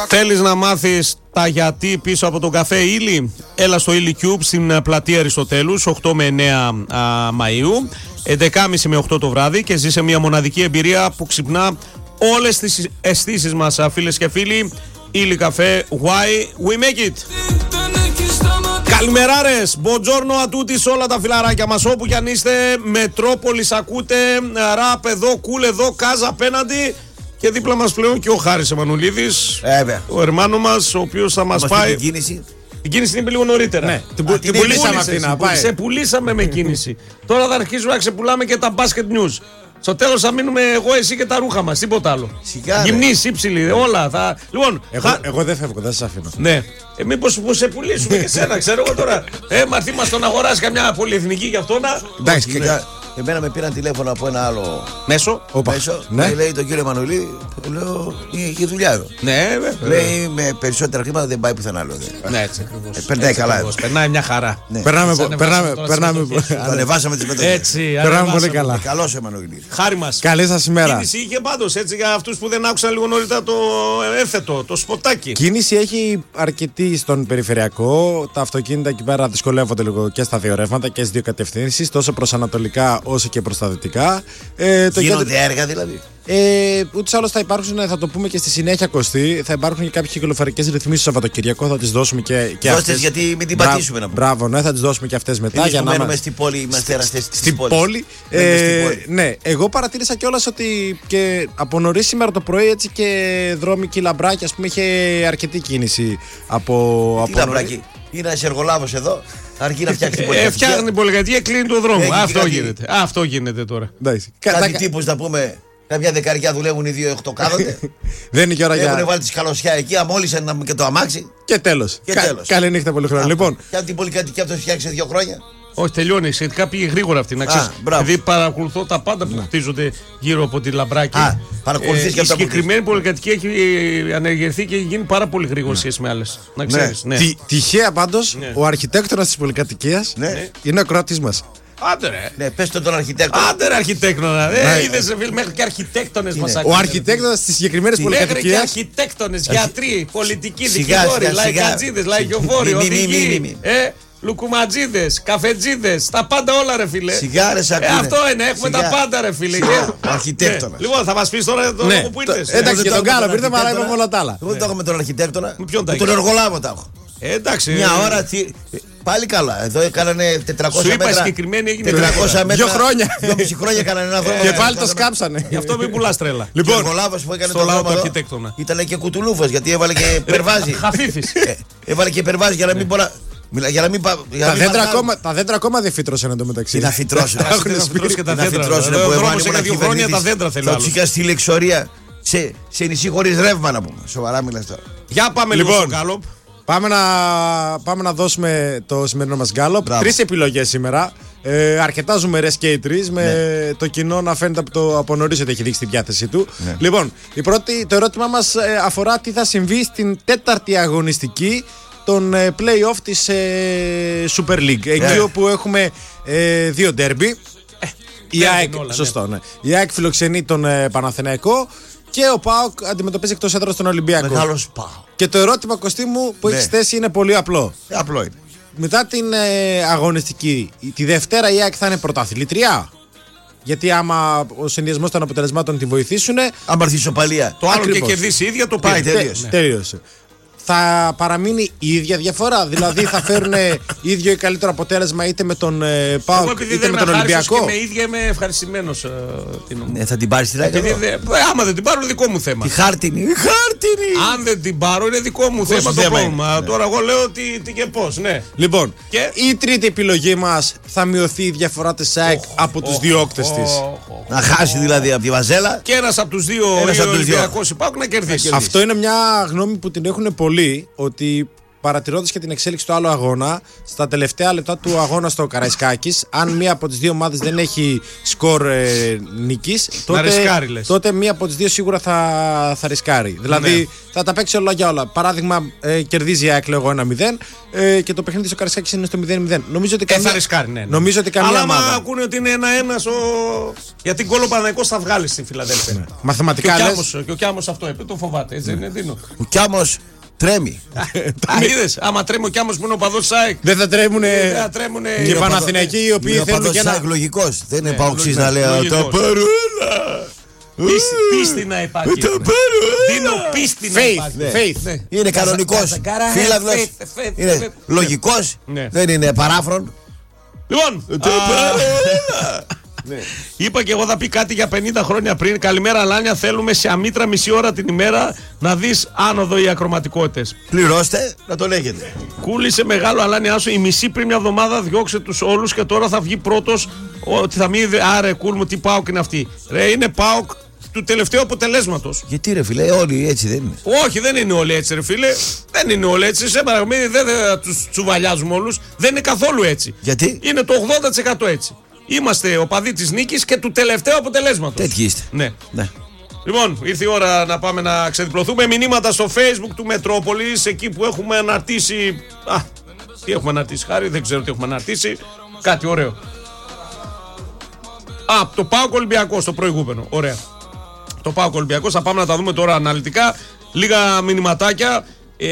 Θέλεις να μάθεις τα γιατί πίσω από τον καφέ Ήλι? Έλα στο Ήλι Cube στην πλατεία Αριστοτέλους 8 με 9 Μαΐου 11.30 με 8 το βράδυ και ζήσε μια μοναδική εμπειρία που ξυπνά όλες τις αισθήσεις μας, φίλες και φίλοι. Ήλι καφέ, why we make it. Καλημεράρες, buongiorno a tutti σε όλα τα φιλαράκια μας, όπου κι αν είστε. Μετρόπολης ακούτε, ραπ εδώ, κούλ εδώ, κάζα απέναντι. Και δίπλα μας πλέον και ο Χάρης Εμμανουλίδης, ο ερμάνο μας, ο οποίος θα μας πάει. Την κίνηση. Την κίνηση είναι λίγο νωρίτερα. Ναι, την πουλήσαμε αυτή να πάει. Σε πουλήσαμε με κίνηση. Τώρα θα αρχίσουμε να ξεπουλάμε και τα basket news. Στο τέλος θα μείνουμε εγώ, εσύ και τα ρούχα μας, τίποτα άλλο. Γυμνής, ύψιλη, όλα. Λοιπόν, εγώ δεν φεύγω, δεν σας αφήνω. Ναι. Μήπως σε πουλήσουμε και σένα, ξέρω εγώ τώρα. Μαρθεί μας τον αγοράσει καμιά πολυεθνική γι' αυτό να. Εντάξει, εμένα με πήραν τηλέφωνο από ένα άλλο μέσο. Ναι. Λέει τον κύριο Εμμανουλίδη, λέω είχε δουλειά εδώ. Ναι, λέει με περισσότερα χρήματα δεν πάει πουθενά άλλο. Ναι, έτσι ακριβώς. Περνάει καλά. Περνάει μια χαρά. Περνάμε. Ανεβάσαμε τις μετοχές. Έτσι, περνάμε πολύ καλά. Καλώς Εμμανουλίδη. Χάρη μας. Καλή σας ημέρα. Κίνηση είχε πάντως, έτσι, για αυτούς που δεν άκουσαν λίγο νωρίτερα το έφετο, το σποτάκι. Κίνηση έχει αρκετή στον περιφερειακό. Τα αυτοκίνητα εκεί πέρα δυσκολεύονται λίγο και στα δύο ρεύματα και στις δύο κατευθύνσεις, τόσο προς ανατολικά όσο και προς τα δυτικά. Γίνονται έργα δηλαδή. Ούτως άλλως θα υπάρξουν, θα το πούμε και στη συνέχεια, Κωστή, θα υπάρχουν και κάποιες κυκλοφορικές ρυθμίσεις το Σαββατοκυριακό, θα τις δώσουμε και αυτές. Γιατί μην την πατήσουμε να πούμε. Μπράβο, ναι, θα τις δώσουμε και αυτές μετά. Για να μένουμε στην πόλη, είμαστε εραστές στην πόλη. Ναι, εγώ παρατήρησα κιόλας ότι και από νωρίς σήμερα το πρωί, έτσι, και δρόμοι και λαμπράκι, ας πούμε, είχε αρκετή κίνηση από λαμπράκι. Είναι ένας εργολάβος εδώ. Αρκεί να φτιάξει την πολυκατοικία. Φτιάχνει την πολυκατοικία, κλείνει τον δρόμο. Αυτό γίνεται τώρα. Κάτι τύπους να πούμε. Καμιά δεκαριά δουλεύουν, οι 2-8 κάθονται. Δεν είναι και ώρα για. Έχουν βάλει τη καλωσιά εκεί, αμόλυσαν και το αμάξι. Και τέλος. Καλή νύχτα, πολύ χρόνο. Λοιπόν. Και αν την πολυκατοικία αυτό φτιάξει σε 2 χρόνια. Όχι, τελειώνει. Σχετικά πήγε γρήγορα αυτή, να ξέρεις. Δηλαδή παρακολουθώ τα πάντα που χτίζονται γύρω από τη Λαμπράκη. Παρακολουθείς και αυτά. Η συγκεκριμένη πολυκατοικία έχει ανεργεθεί και έχει γίνει πάρα πολύ γρήγορα σχέση με άλλες. Να ξέρεις. Τυχαία πάντως, ο αρχιτέκτονας της πολυκατοικίας είναι ο ακροατής μας. Άντε ρε. Ναι, πες τον αρχιτέκτονα. Άντε ρε αρχιτέκτονα. Είδες, μέχρι και αρχιτέκτονες μας ακούνε. Ο αρχιτέκτονας της συγκεκριμένης πολυκατοικίας. Μέχρι και αρχιτέκτονες, γιατροί, πολιτικοί, δικηγόροι, λαϊκατζίδες, λαϊκοφόροι, οδηγοί, λουκουματζίδες, καφετζίδες, τα πάντα όλα ρε φίλε. Σιγάρες ακούνε. Αυτό είναι, έχουμε τα πάντα ρε φίλε. Αρχιτέκτονα. Λοιπόν, θα μας πεις τώρα το λόγο που ήρθες. Εντάξει, και τον Γκάλοπ ήρθε, αλλά είπαμε όλα τα άλλα. Εγώ δεν το έχω με τον αρχιτέκτονα. Τον εργολάβο τα έχω. Εντάξει. Μια ώρα. Πάλι καλά. Εδώ έκανανε 400 μέτρα. Σου είπα συγκεκριμένη έγινε 400 μέτρα. 2 χρόνια. 2,5 χρόνια έκαναν ένα δρόμο. Και πάλι το σκάψανε. Γι' αυτό μην πουλάς τρέλα. Λοιπόν, ο εργολάβος που έκανε το δρόμο αρχιτέκτονα ήταν και κουτουλούφος, γιατί έβαλε και περβάζι. Χαφίφης. Έβαλε και περβάζι για να μην μπορεί. Τα δέντρα ακόμα δεν φύτρωσαν εντωμεταξύ. Τι να φυτρώσουν. Να φυτρώσουν. Ο δρόμος έκανε 2 χρόνια, τα δέντρα θέλω. Θα τους είχα στείλει εξορία σε νησί χωρίς ρεύμα να πούμε. Σοβαρά μιλάς τώρα. Για πάμε λίγο στο Γκάλοπ. Πάμε να δώσουμε το σημερινό μας γκάλοπ. 3 επιλογές σήμερα. Αρκετά ζουμερές και οι 3. Με το κοινό να φαίνεται από νωρίς ότι έχει δείξει τη διάθεσή του. Ναι. Λοιπόν, το ερώτημά μας αφορά τι θα συμβεί στην 4η αγωνιστική των play-off της Super League. Εκεί όπου έχουμε 2 ντέρμπι. Η ΑΕΚ, σωστό, ναι. Η ΑΕΚ φιλοξενεί τον Παναθηναϊκό. Και ο ΠΑΟΚ αντιμετωπίζει εκτός έδρας τον Ολυμπιακό. Μεγάλος ΠΑΟΚ. Και το ερώτημα, Κωστή μου, που έχεις θέσει είναι πολύ απλό. Απλό είναι. Μετά την αγωνιστική, τη Δευτέρα η ΑΕΚ θα είναι πρωταθλήτρια. Γιατί άμα ο συνδυασμός των αποτελεσμάτων τη βοηθήσουν. Άμα έρθει ισοπαλία. Το άλλο και κερδίσει η ίδια, το πάει. Τελείωσε. Θα παραμείνει η ίδια διαφορά. Δηλαδή θα φέρουν ίδιο ή καλύτερο αποτέλεσμα είτε με τον ΠΑΟΚ είτε με τον Ολυμπιακό. Και με ίδια είμαι ευχαριστημένος. Θα την πάρεις την άκρη. Άμα δεν την πάρω, είναι δικό μου θέμα. Η χάρτινη. Αν δεν την πάρω, είναι δικό μου θέμα το πρόβλημα. Τώρα εγώ λέω τι και πώς. Λοιπόν, η τρίτη επιλογή μας θα μειωθεί η διαφορά της ΑΕΚ από τους διώκτες της. Να χάσει δηλαδή από τη Βαζέλα. Και ένας από τους δύο Ολυμπιακούς υπάρχουν να κερδίσει. Αυτό είναι μια γνώμη που την έχουν πολλοί, ότι παρατηρώντας και την εξέλιξη του άλλου αγώνα, στα τελευταία λεπτά του αγώνα στο Καραϊσκάκης, αν μία από τις δύο ομάδες δεν έχει σκορ νίκης, τότε μία από τις δύο σίγουρα θα ρισκάρει. Δηλαδή θα τα παίξει όλα για όλα. Παράδειγμα, κερδίζει η ΑΕΚ 1-0 και το παιχνίδι στο Καραϊσκάκης είναι στο 0-0. Νομίζω ότι θα ρισκάρει, ναι. Νομίζω ότι καμία αλλά ομάδα. Αλλά ακούνε ότι είναι 1-1 γιατί γκολ ο Παναθηναϊκός θα βγάλει στη Φιλαδέλφια. Ναι. Μαθηματικά και ο Κιάμος αυτό είπε, το φοβάται. Έτσι δεν είναι. Ο Κιάμος τρέμει. Είδες, άμα τρέμει ο Κιάμος που είναι ο παδός της ΑΕΚ. Δεν θα τρέμουν και οι Παναθηναϊκοί οι οποίοι θέλουν και ένα. Είναι λογικός. Δεν είναι παοξής να λέει τα παρόλα. Πίστη να υπάρχει. Δίνω πίστη να υπάρχει. Είναι κανονικός. Φίλαυλος. Είναι λογικός. Δεν είναι παράφρον. Λοιπόν, είπα και εγώ θα πει κάτι για 50 χρόνια πριν. Καλημέρα Λάνια, θέλουμε σε αμήτρα μισή ώρα την ημέρα να δεις άνοδο οι ακροματικότητες. Πληρώστε να το λέγετε. Κούλησε μεγάλο Αλάνια σου. Η μισή πριν μια εβδομάδα διώξε τους όλους και τώρα θα βγει πρώτος ότι θα μην. Άρε κούλ μου, τι ΠΑΟΚ είναι αυτή. Ρε, είναι ΠΑΟΚ του τελευταίου αποτελέσματος. Γιατί ρε φίλε, όλοι έτσι δεν είναι. Όχι, δεν είναι όλοι έτσι ρε φίλε. Δεν είναι όλοι έτσι. Σε παραγωγή δεν τους τσουβαλιάζουμε όλους. Δεν είναι καθόλου έτσι. Γιατί? Είναι το 80% έτσι. Είμαστε οπαδοί της νίκης και του τελευταίου αποτελέσματος. Τέτοιοι είστε. Ναι. Λοιπόν, ήρθε η ώρα να πάμε να ξεδιπλωθούμε. Μηνύματα στο Facebook του Μετρόπολης, εκεί που έχουμε αναρτήσει. Τι έχουμε αναρτήσει, Χάρη, δεν ξέρω τι έχουμε αναρτήσει. Κάτι ωραίο. Το ΠΑΟΚ Ολυμπιακός, το προηγούμενο. Ωραία. Το ΠΑΟΚ Ολυμπιακός, θα πάμε να τα δούμε τώρα αναλυτικά. Λίγα μηνυματάκια.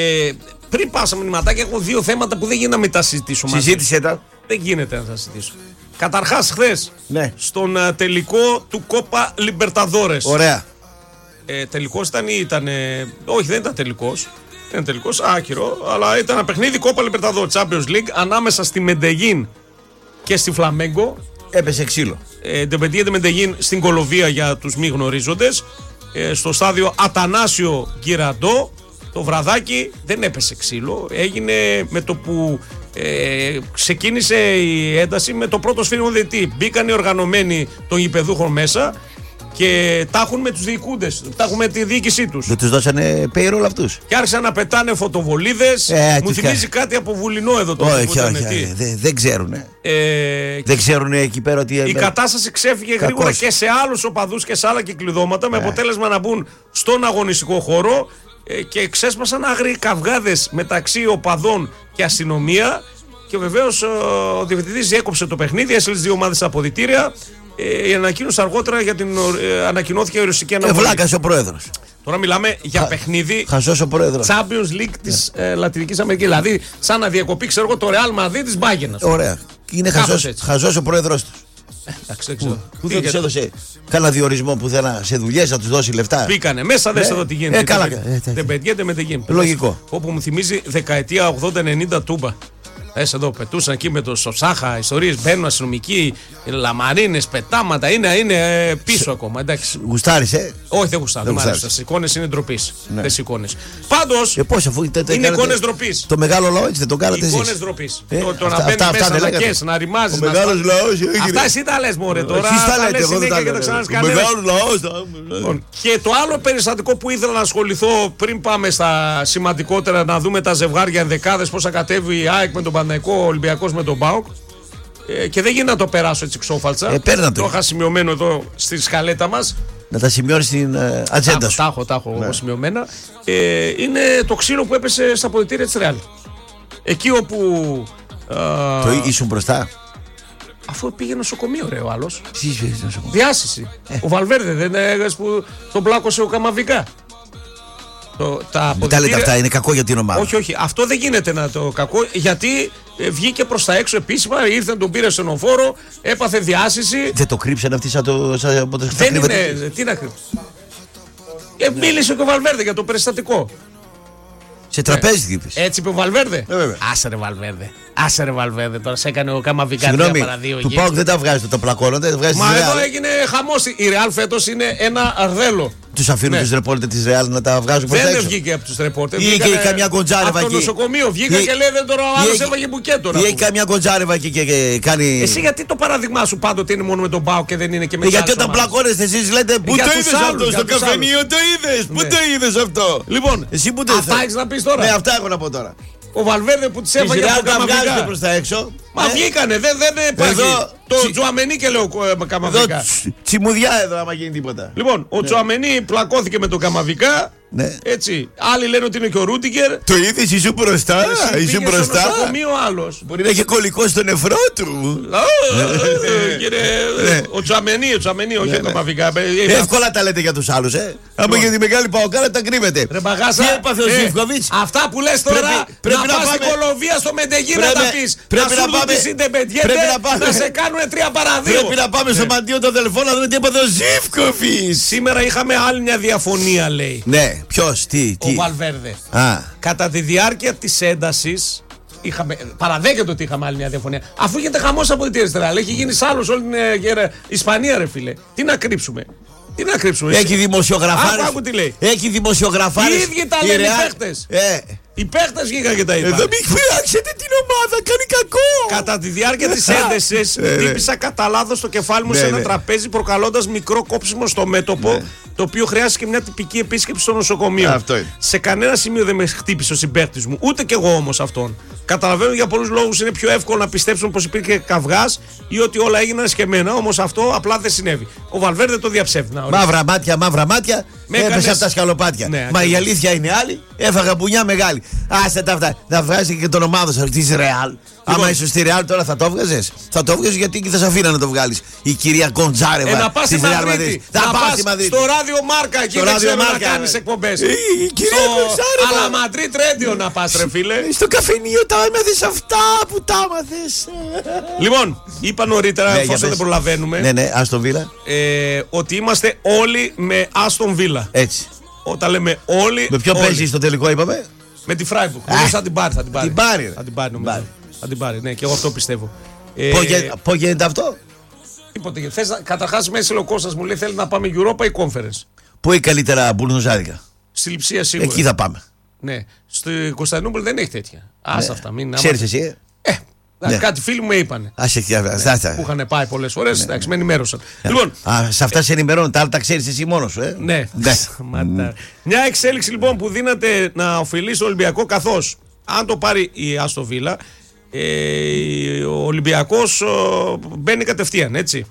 Πριν πάω στα μηνυματάκια, έχω δύο θέματα που δεν γίνεται να μην τα συζητήσω μαζί. Συζήτησε τα. Δεν γίνεται να τα συζητήσω. Καταρχάς, χθες, στον τελικό του Κόπα Λιμπερταδόρες. Ωραία. Τελικός ήταν ή ήταν. Όχι, δεν ήταν τελικός. Δεν ήταν τελικός, άκυρο. Αλλά ήταν ένα παιχνίδι Κόπα Λιμπερταδόρες Champions League ανάμεσα στη Μεντεγίν και στη Φλαμέγκο. Έπεσε ξύλο. Ντεπεντιέντε Μεντεγίν στην Κολοβία για τους μη γνωρίζοντες. Στο στάδιο Ατανάσιο Γκυραντό. Το βραδάκι δεν έπεσε ξύλο. Έγινε με το που ξεκίνησε η ένταση με το πρώτο σφύριγμα διαιτητή. Μπήκαν οι οργανωμένοι των γηπεδούχων μέσα και τα έχουν με τους διοικούντες. Τα έχουν με τη διοίκησή τους. Δεν τους δώσανε payroll αυτούς. Και άρχισαν να πετάνε φωτοβολίδες. Μου θυμίζει κάτι από Βουλινό εδώ το όχι, δεν ξέρουν. Δεν ξέρουν εκεί πέρα ότι. Η κατάσταση ξέφυγε γρήγορα και σε άλλους οπαδούς και σε άλλα κυκλειδώματα με αποτέλεσμα να μπουν στον αγωνιστικό χώρο. Και ξέσπασαν άγριοι καυγάδες μεταξύ οπαδών και αστυνομία. Και βεβαίως ο διευθυντής διέκοψε το παιχνίδι, έστειλε τις δύο ομάδες στα αποδυτήρια. Η ανακοίνωση αργότερα ανακοινώθηκε η ρωσική αναβολή. Βλάκας ο πρόεδρος. Τώρα μιλάμε για παιχνίδι χαζός ο πρόεδρος. Champions League της Λατινικής Αμερικής. Δηλαδή, σαν να διακοπεί, ξέρω εγώ, το Real Madrid της Μπάγκενας. Ωραία. Είναι χαζός ο πρόεδρος του. Πού δεν τους έδωσε κανένα διορισμό που θέλει σε δουλειές να τους δώσει λεφτά. Μπήκανε μέσα, δες εδώ τι γίνεται. Καλά. Δεν πετιέται με την λογικό. Όπου μου θυμίζει δεκαετία 80-90 Τούμπα. Εδώ πετούσαν εκεί με το Σωσάχα, ιστορίες, μπαίνουν αστυνομικοί, λαμαρίνες, πετάματα. Είναι πίσω ακόμα. Εντάξει. Γουστάρεις, Όχι, δεν γουστάρω. Στις εικόνες είναι ντροπής. Τις εικόνες. Πάντως. Είναι εικόνες ντροπής. Το μεγάλο λαό έτσι δεν το κάνατε εσείς. Εικόνες ντροπής. Το να μπαίνεις μέσα να καίσεις, να ρημάζεις. Μεγάλος λαός. Αυτά εσύ τα λες μωρέ τώρα. Εσείς τα λέτε, εγώ δεν τα λέω. Μεγάλος λαός. Και το άλλο περιστατικό που ήθελα να ασχοληθώ πριν πάμε στα σημαντικότερα, να δούμε τα ζευγάρια ενδεκάδες, πώς θα κατέβει η ΑΕΚ με τον Παναθηναϊκό, ο Ολυμπιακός με τον ΠΑΟΚ. Και δεν γίνεται να το περάσω έτσι ξόφαλτσα. Το είχα σημειωμένο εδώ στη σκαλέτα μας. Να τα σημειώνεις στην ατζέντα σου. Τα έχω σημειωμένα. Είναι το ξύλο που έπεσε στα αποδυτήρια της Ρεάλ. Εκεί όπου. Το ήσουν μπροστά. Αφού πήγε νοσοκομείο, ρε ο άλλος. Νοσοκομείο. Διάσηση. Ο Βαλβέρδε δεν έγραψε που τον πλάκωσε ο Καμαβικά. Μην τα λέτε αυτά, είναι κακό για την ομάδα. Όχι, αυτό δεν γίνεται να το κακό, γιατί βγήκε προς τα έξω επίσημα, ήρθε, τον πήρε στενοφόρο, έπαθε διάσηση. Δεν το κρύψαν αυτοί σαν το. Δεν είναι, τι να κρύψει. Μίλησε και ο Βαλβέρδε για το περιστατικό. Σε τραπέζι τύπης. Έτσι είπε ο Βαλβέρδε. Άσε ρε Βαλβέρδε, τώρα σε έκανε ο Καμαβικά 3-2. Του ΠΑΟΚ δεν τα βγάζει, το πλακώνονται. Μα εδώ έγινε χαμός. Η Ρεάλ φέτος είναι ένα αρδέλο. Τους αφήνουν τους ρεπόρτερ της Ρεάλ να τα βγάζουν προς τα έξω. Δεν βγήκε από τους ρεπόρτερ. Ή έχει καμιά γκοντζάρεβα εκεί. Από το νοσοκομείο βγήκα και λέει δεν τώρα ο άλλος έβαγε μπουκέτο. Ή έχει καμιά γκοντζάρεβα εκεί και κάνει. Εσύ γιατί το παράδειγμά σου πάντοτε είναι μόνο με τον ΠΑΟΚ και δεν είναι και με τον ΠΑΟΚ. Γιατί όταν πλακώνεστε εσείς λέτε πού το είδες αυτό στο καφενείο, το είδες. Πού το είδες αυτό. Λοιπόν, αυτά έχεις να πεις τώρα. Ναι, αυτά έχω να πω τώρα. Ο Βαλβέρδε που τις έφαγε από τα βγάζετε Καμαβικά. προς τα έξω. Μα βγήκανε, δεν υπάρχει. Εδώ, Το Τζουαμενί και λέω Καμαβικά. Εδώ τσιμουδιά εδώ άμα γίνει τίποτα. Λοιπόν, ο Τζουαμενί πλακώθηκε με τον Καμαβικά. Ναι. Έτσι. Άλλοι λένε ότι είναι και ο Ρούτιγκερ. Το είδες, ήσουν μπροστά. Ήσουν μπροστά. Στο νοσοκομείο άλλος. Μπορεί να έχει κολλικό στο νεφρό του. Ο Τζουαμενί, όχι ο Καμαβικά. Εύκολα τα λέτε για τους άλλους, άμα για τη μεγάλη Παοκάρα τα κρύβετε. Ρε μπαγάσα, τι έπαθε ο Ζίβκοβιτς. αυτά που λες τώρα πρέπει να πας στην Κολομβία στο Μεντεγί να τα πεις. Πρέπει να πάμε. Να σε κάνουνε 3 παρά 2. Πρέπει να πάμε στο μαντίο των αδελφών να δούμε τι έπαθε ο Ζίβκοβιτς. Σήμερα είχαμε άλλη μια διαφωνία, λέει. Ναι, ποιος, τι. Ο Βαλβέρδε. Α. Κατά τη διάρκεια της έντασης, παραδέχεται ότι είχαμε άλλη μια διαφωνία. Αφού γίνεται χαμός από την Ρεάλ, έχει γίνει σάλος όλη την Ισπανία, ρε φίλε. Τι να κρύψουμε. Έχει δημοσιογραφάρες. Άκου τι λέει. Έχει δημοσιογραφάρες. Οι ίδιοι τα λένε οι παίχτες. Οι παίχτες βγήκαν και τα είπαν. Εδώ μην φυλάξετε την ομάδα, κάνει κακό. Κατά τη διάρκεια της έντασης, χτύπησα κατά λάθος το κεφάλι μου σε ένα τραπέζι, προκαλώντας μικρό κόψιμο στο μέτωπο, το οποίο χρειάστηκε μια τυπική επίσκεψη στο νοσοκομείο. Αυτό είναι. Σε κανένα σημείο δεν με χτύπησε ο συμπαίκτης μου, ούτε κι εγώ όμως αυτόν. Καταλαβαίνω για πολλούς λόγους είναι πιο εύκολο να πιστέψουν πως υπήρχε καυγάς ή ότι όλα έγιναν σκεμμένα, όμως αυτό απλά δεν συνέβη. Ο Βαλβέρδε το διαψεύδει. Μαύρα μάτια, έπεσε από τα σκαλοπάτια. Ναι, μα η αλήθεια είναι άλλη, έφαγα μπουνιά μεγάλη. Άσε τα αυτά, θα βγάζει και τον ομάδο σας της Ρεάλ. Άμα είσαι στη Ρεάλ τώρα θα το έβγαζες. Θα το έβγαζες γιατί και θα σε αφήνα να το βγάλεις. Η κυρία Γκοντζάρεβα. Να πας στη Μαδρίτη. Θα πας στη Μαδρίτη. Στο ράδιο Μάρκα εκεί δεν ξέρω να κάνεις εκπομπές. Η κυρία Γκοντζάρεβα. Αλλά Μαδρίτ Ρέντιο να πας, ρε φίλε. Στο καφενείο τα έμαθες αυτά που τα έμαθες. Λοιπόν, είπα νωρίτερα, εφόσον δεν προλαβαίνουμε. Ναι, Άστον Βίλα. Ότι είμαστε όλοι με Άστον Βίλα. Έτσι. Όταν λέμε όλοι. Με ποιο παίζει στο τελικό, είπαμε. Με τη Φράιμπουργκ. Θα την πάρει. Θα την πάρει, νομίζω. Θα την πάρει, ναι, και εγώ αυτό πιστεύω. Πώς γίνεται αυτό? Τίποτε. Καταρχάς, μέσα ο Κώστας μου λέει θέλει να πάμε Europa ή Conference. Πού είναι καλύτερα μπουρνουζάδικα? Στη Λειψία σίγουρα. Εκεί θα πάμε. Ναι. Στο Κωνσταντινούπολη δεν έχει τέτοια. Άσε αυτά. Ξέρεις εσύ. Ναι. Κάτι φίλοι μου είπανε. Που είχαν πάει πολλές φορές. Εντάξει, με ενημέρωσαν. Λοιπόν, σε αυτά σε ενημερώνουν. Τα άλλα τα ξέρεις εσύ μόνος σου. Ναι. Μια εξέλιξη λοιπόν που δίνεται να οφειλεί στο Ολυμπιακό, καθώς αν το πάρει η Άστον Βίλα, ο Ολυμπιακός μπαίνει κατευθείαν, έτσι.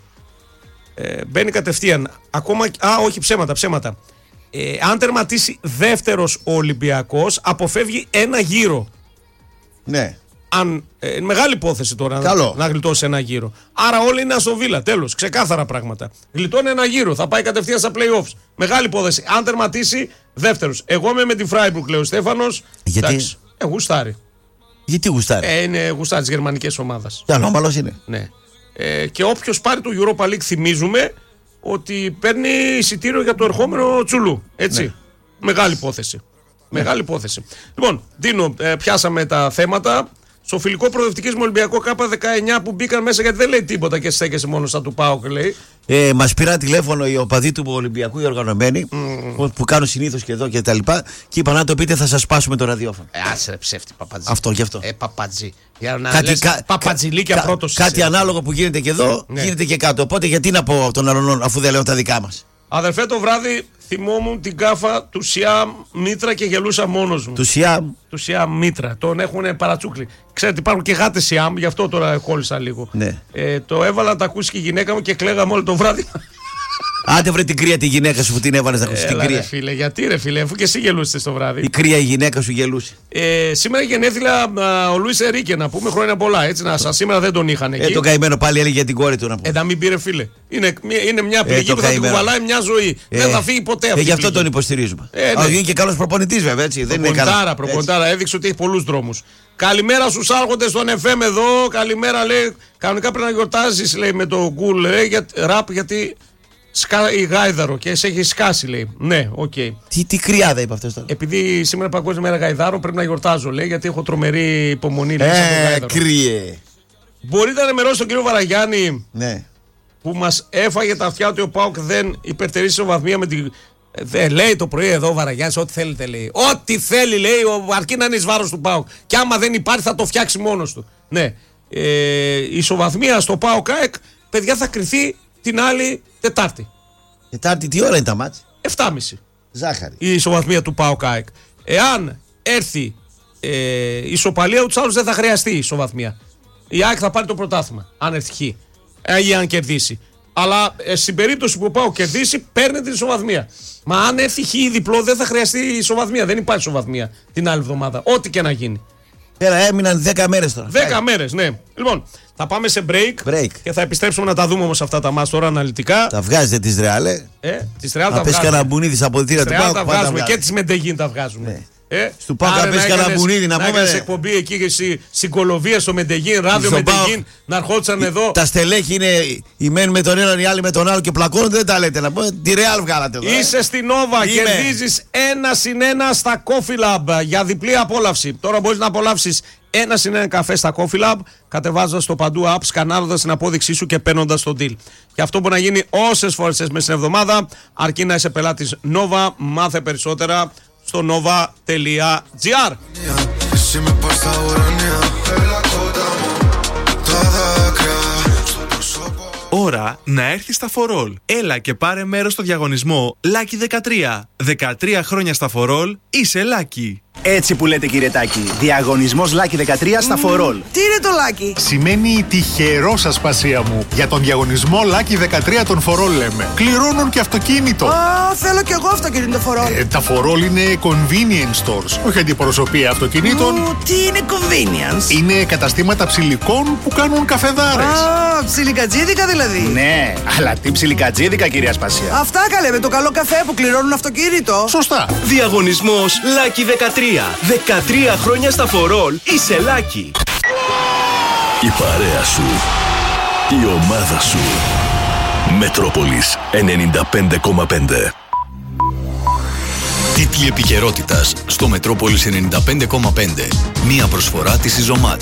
Μπαίνει κατευθείαν. Ακόμα. Όχι, ψέματα. Αν τερματίσει δεύτερος ο Ολυμπιακός, αποφεύγει ένα γύρο. Ναι. Είναι μεγάλη υπόθεση τώρα να γλιτώσει ένα γύρο. Άρα όλοι είναι Αστον Βίλα. Τέλος. Ξεκάθαρα πράγματα. Γλιτώνει ένα γύρο. Θα πάει κατευθείαν στα playoffs. Μεγάλη υπόθεση. Αν τερματίσει δεύτερος. Εγώ είμαι με τη Φράιμπουργκ, λέει ο Στέφανος. Γιατί? Γουστάρει. Γιατί γουστάρει? Είναι γουστάρει της γερμανικής ομάδας. Ανώμαλος είναι. Ναι. Και όποιος πάρει το Europa League, θυμίζουμε ότι παίρνει εισιτήριο για το ερχόμενο Τσουλού. Έτσι. Ναι. Μεγάλη υπόθεση. Μεγάλη υπόθεση. Λοιπόν, Ντίνο, πιάσαμε τα θέματα. Στο φιλικό προοδευτικής με Ολυμπιακό K19 που μπήκαν μέσα, γιατί δεν λέει τίποτα και στέκεσαι μόνο σαν του ΠΑΟΚ, λέει. Μας πήραν τηλέφωνο οι οπαδοί του Ολυμπιακού, οι οργανωμένοι, που κάνουν συνήθως και εδώ και τα λοιπά, και είπαν: αν το πείτε, θα σας σπάσουμε το ραδιόφωνο. Άσε, ψεύτη, παπατζή. Αυτό και αυτό. Παπατζή. Για να λες παπατζηλίκια πρώτος. Κάτι ανάλογο που γίνεται και εδώ, γίνεται και κάτω. Οπότε γιατί να πω τον άλλον, αφού δεν λέω τα δικά μας. Αδερφέ, το βράδυ θυμόμουν την κάφα του Σιάμ Μήτρα και γελούσα μόνος μου. Του Σιάμ Μήτρα. Τον έχουν παρατσούκλι. Ξέρετε, υπάρχουν και γάτες Σιάμ, γι' αυτό τώρα κόλλησα λίγο. Ναι. Το έβαλα να τα ακούσει και η γυναίκα μου και κλαίγαμε όλο το βράδυ. Άντε βρε την κρύα τη γυναίκα σου που την έβαλες να ακούσει την κρύα. Ρε φίλε, γιατί ρε φίλε, αφού και εσύ γελούσες το βράδυ. Η κρύα η γυναίκα σου γελούσε. Σήμερα γενέθλια ο Λουίς Ερίκε, να πούμε χρόνια πολλά. Έτσι, σήμερα δεν τον είχαν εκεί. Τον καημένο πάλι έλεγε για την κόρη του να πούμε. Να μην πήρε φίλε. Είναι μια πληγή που θα την κουβαλάει μια ζωή. Δεν θα φύγει ποτέ αυτή. Γι' αυτό τον υποστηρίζουμε. Είναι και καλός προπονητής βέβαια, έτσι. Προπονητάρα, έδειξε ότι έχει πολλούς δρόμους. Καλημέρα στους άρχοντες στον FM εδώ. Καλημέρα, λέει. Κανονικά πρέπει να γιορτάζεις, λέει, με το γκουλ, ραπ, γιατί. Η γάιδαρο και σε έχει σκάσει, λέει. Ναι, οκ. Τι κρυάδα είπε αυτό τώρα. Επειδή σήμερα Παγκόσμια Μέρα Γαϊδάρων πρέπει να γιορτάζω, λέει, γιατί έχω τρομερή υπομονή. Κρύε. Μπορείτε να ενημερώσετε τον κύριο Βαραγιάννη, ναι, που μας έφαγε τα αυτιά ότι ο ΠΑΟΚ δεν υπερτερεί ισοβαθμία με την. Λέει το πρωί εδώ ο Βαραγιάννης, ό,τι θέλετε, λέει. Ό,τι θέλει, λέει, αρκεί να είναι εις βάρος του ΠΑΟΚ. Και άμα δεν υπάρχει θα το φτιάξει μόνος του. Ναι. Η ισοβαθμία στο ΠΑΟΚ ΑΕΚ, παιδιά, θα κριθεί την άλλη Τετάρτη. Τετάρτη τι ώρα είναι τα μάτς? 7.30. Ζάχαρη. Η ισοβαθμία του ΠΑΟΚ ΑΕΚ. Εάν έρθει ισοπαλία τους άλλους δεν θα χρειαστεί ισοβαθμία. Η ΑΕΚ θα πάρει το πρωτάθλημα, αν ευτυχεί ή αν κερδίσει. Αλλά στην περίπτωση που ο ΠΑΟΚ κερδίσει, παίρνει την ισοβαθμία. Μα αν ευτυχεί ή διπλό, δεν θα χρειαστεί ισοβαθμία. Δεν υπάρχει ισοβαθμία την άλλη εβδομάδα. Ό,τι και να γίνει. Πέρα έμειναν 10 μέρες τώρα. 10 μέρες, ναι. Λοιπόν, θα πάμε σε break και θα επιστρέψουμε να τα δούμε όμως αυτά τα μάτς τώρα αναλυτικά. Τα βγάζετε τις Ρεάλ. Τις Ρεάλ θα πες κανένα μπουνίδι στα αποδυτήρια του ΠΑΟΚ. Τα βγάζουμε και τις Μεντεγίν τα βγάζουμε. Ναι. Στου ΠΑΟΚ θα πες κανένα μπουνίδι να πούμε. Να κάνεις εκπομπή εκεί στην Κολοβία στο Μεντεγίν, ράδιο Μεντεγίν, να ερχόντουσαν εδώ. Τα στελέχη είναι οι μεν με τον έναν, οι άλλοι με τον άλλο και πλακώνονται, δεν τα λέτε. Να πούμε τη Ρεάλ βγάλατε εδώ. Είσαι στην Νόβα, κερδίζεις 1-1 στα Coffee Lab για διπλή απόλαυση. Τώρα μπορείς να απολαύσεις 1-1 καφέ στα Coffee Lab, κατεβάζοντας το παντού app, σκανάροντας την απόδειξή σου και παίρνοντας τον deal. Και αυτό μπορεί να γίνει όσες φορές θες μέσα στην εβδομάδα, αρκεί να είσαι πελάτης Nova. Μάθε περισσότερα στο nova.gr. Ώρα να έρθει στα For All. Έλα και πάρε μέρος στο διαγωνισμό Lucky 13. 13 χρόνια στα For All, είσαι Lucky. Έτσι που λέτε, κύριε Τάκη. Διαγωνισμός Lucky 13 στα For All. Τι είναι το Lucky? Σημαίνει τυχερό, Ασπασία μου. Για τον διαγωνισμό Lucky 13 των For All λέμε. Κληρώνουν και αυτοκίνητο. Θέλω κι εγώ αυτοκίνητο For All. Τα For All είναι convenience stores. Όχι αντιπροσωπεία αυτοκινήτων. Τι είναι convenience? Είναι καταστήματα ψηλικών που κάνουν καφεδάρες. Ψιλικατζίδικα δηλαδή. Ναι, αλλά τι ψιλικατζίδικα, κυρία Ασπασία. Αυτά καλέ, με το καλό καφέ που κληρώνουν αυτοκίνητο. Σωστά. Διαγωνισμός Lucky 13. 13 χρόνια στα For All, είσαι Lucky. Η παρέα σου, η ομάδα σου. Μετρόπολης 95,5. Τίτλοι επικαιρότητας στο Μετρόπολης 95,5. Μία προσφορά της Ιζωμάτ.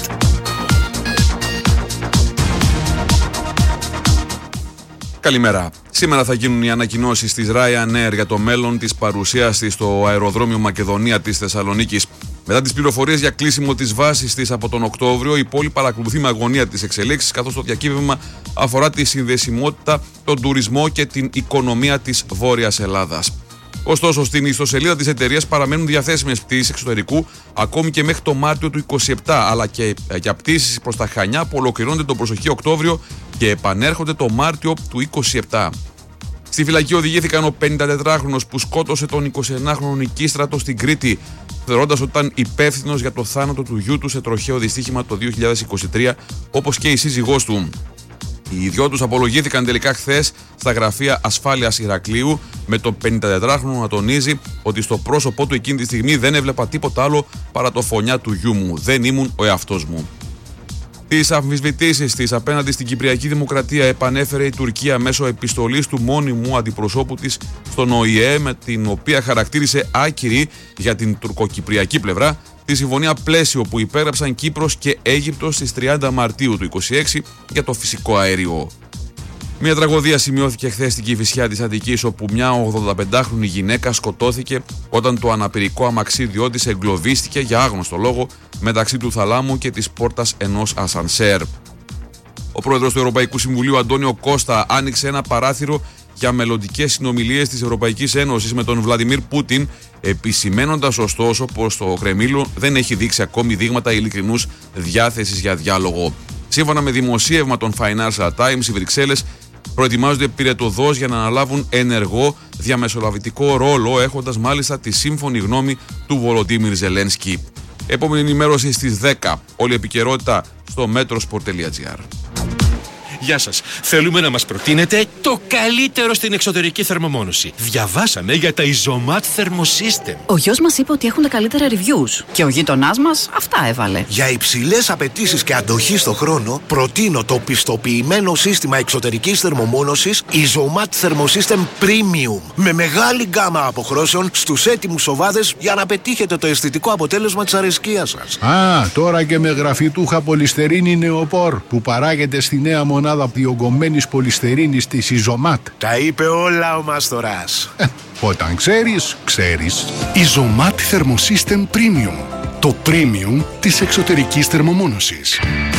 Καλημέρα. Σήμερα θα γίνουν οι ανακοινώσεις της Ryanair για το μέλλον της παρουσίας της στο αεροδρόμιο Μακεδονία της Θεσσαλονίκης. Μετά τις πληροφορίες για κλείσιμο της βάσης της από τον Οκτώβριο, η πόλη παρακολουθεί με αγωνία τις εξελίξεις, καθώς το διακύβευμα αφορά τη συνδεσιμότητα, τον τουρισμό και την οικονομία της Βόρειας Ελλάδας. Ωστόσο, στην ιστοσελίδα της εταιρείας παραμένουν διαθέσιμες πτήσεις εξωτερικού ακόμη και μέχρι το Μάρτιο του 2027, αλλά και για πτήσεις προς τα Χανιά που ολοκληρώνονται τον προσοχή Οκτώβριο και επανέρχονται το Μάρτιο του 2027. Στη φυλακή οδηγήθηκαν ο 54χρονος που σκότωσε τον 29χρονο Νικίστρατο στην Κρήτη, θεωρώντας ότι ήταν υπεύθυνος για το θάνατο του γιού του σε τροχαίο δυστύχημα το 2023, όπως και η σύζυγός του. Οι δυο τους απολογήθηκαν τελικά χθες στα γραφεία ασφάλειας Ηρακλείου, με τον 54χρονο να τονίζει ότι στο πρόσωπό του εκείνη τη στιγμή δεν έβλεπα τίποτα άλλο παρά το φωνιά του γιού μου. Δεν ήμουν ο εαυτός μου. Τις αμφισβητήσεις της απέναντι στην Κυπριακή Δημοκρατία επανέφερε η Τουρκία μέσω επιστολής του μόνιμου αντιπροσώπου της στον ΟΗΕ, με την οποία χαρακτήρισε άκυρη για την τουρκοκυπριακή πλευρά τη συμφωνία πλαίσιο που υπέγραψαν Κύπρος και Αίγυπτος στις 30 Μαρτίου του 2026 για το φυσικό αέριο. Μια τραγωδία σημειώθηκε χθες στην Κηφισιά της Αττικής, όπου μια 85χρονη γυναίκα σκοτώθηκε όταν το αναπηρικό αμαξίδιό της εγκλωβίστηκε για άγνωστο λόγο μεταξύ του θαλάμου και της πόρτας ενός ασανσέρ. Ο πρόεδρος του Ευρωπαϊκού Συμβουλίου, Αντώνιο Κώστα, άνοιξε ένα παράθυρο για μελλοντικές συνομιλίες της Ευρωπαϊκής Ένωσης με τον Βλαντιμίρ Πούτιν, επισημένοντας ωστόσο πως το Κρεμλίνο δεν έχει δείξει ακόμη δείγματα ειλικρινούς διάθεσης για διάλογο. Σύμφωνα με δημοσίευμα των Financial Times, οι Βρυξέλλες προετοιμάζονται πυρετωδώς για να αναλάβουν ενεργό διαμεσολαβητικό ρόλο, έχοντας μάλιστα τη σύμφωνη γνώμη του Βολοντίμιρ Ζελένσκι. Επόμενη ενημέρωση στις 10. Όλη η επικαιρότητα στο metrosport.gr. Γεια σας. Θέλουμε να μας προτείνετε το καλύτερο στην εξωτερική θερμομόνωση. Διαβάσαμε για τα Izomat Thermosystem. Ο γιος μας είπε ότι έχουν τα καλύτερα reviews και ο γείτονάς μας αυτά έβαλε. Για υψηλές απαιτήσεις και αντοχή στο χρόνο, προτείνω το πιστοποιημένο σύστημα εξωτερικής θερμομόνωσης Izomat Thermosystem Premium, με μεγάλη γκάμα αποχρώσεων στους έτοιμους οβάδες για να πετύχετε το αισθητικό αποτέλεσμα της αρεσκίας σας. Τώρα και με γραφιτούχα πολυστερίνη νεοπόρ που παράγεται στη νέα μονάδα διογκωμένης πολυστερίνης της Izomat. Τα είπε όλα ο Μαστοράς. Όταν ξέρεις, ξέρεις. Izomat Thermosystem Premium. Το premium της εξωτερικής θερμομόνωσης.